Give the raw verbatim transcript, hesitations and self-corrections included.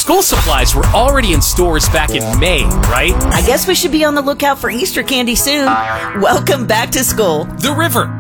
School supplies were already in stores back in May, right? I guess we should be on the lookout for Easter candy soon. Welcome back to school. The river.